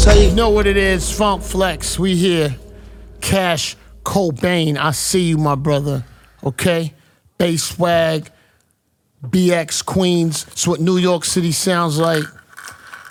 You know what it is, Funk Flex, we here. Cash Cobain, I see you, my brother, okay? Bass Swag, BX Queens, it's what New York City sounds like.